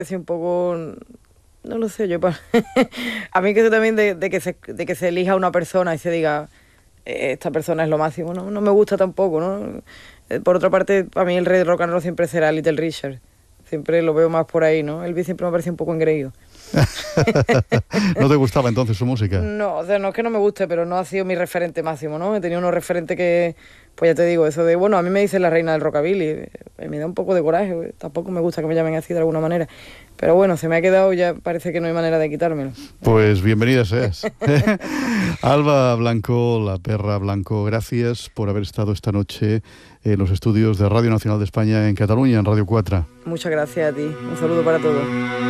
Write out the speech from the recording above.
parece un poco, no lo sé, a mí que también de que se elija una persona y se diga, esta persona es lo máximo, no me gusta tampoco, ¿no? Por otra parte, para mí el rey del rock and roll siempre será Little Richard, siempre lo veo más por ahí, ¿no? Elvis siempre me parece un poco engreído. ¿No te gustaba entonces su música? No, o sea, no es que no me guste, pero no ha sido mi referente máximo, ¿no? He tenido unos referentes que, pues ya te digo, eso de, bueno, a mí me dicen la reina del rockabilly, me da un poco de coraje, tampoco me gusta que me llamen así de alguna manera, pero bueno, se me ha quedado, ya parece que no hay manera de quitármelo. Pues bienvenida seas. Alba Blanco, la perra Blanco, gracias por haber estado esta noche en los estudios de Radio Nacional de España en Cataluña, en Radio 4. Muchas gracias a ti, un saludo para todos.